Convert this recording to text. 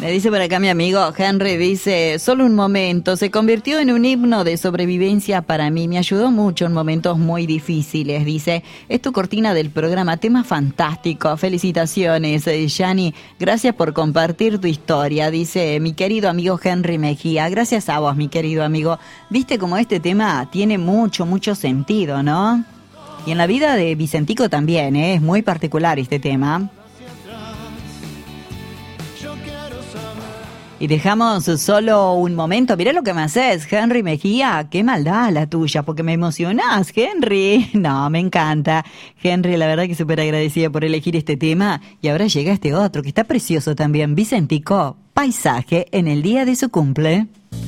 Me dice por acá mi amigo Henry, dice, solo un momento, se convirtió en un himno de sobrevivencia para mí, me ayudó mucho en momentos muy difíciles, dice, es tu cortina del programa, tema fantástico, felicitaciones, Yani, gracias por compartir tu historia, dice mi querido amigo Henry Mejía, gracias a vos mi querido amigo, viste como este tema tiene mucho sentido, ¿no? Y en la vida de Vicentico también, es muy particular este tema. Y dejamos solo un momento. Mirá lo que me haces, Henry Mejía. Qué maldad la tuya, porque me emocionás, Henry. No, me encanta. Henry, la verdad que súper agradecida por elegir este tema. Y ahora llega este otro, que está precioso también. Vicentico, Paisaje, en el día de su cumple.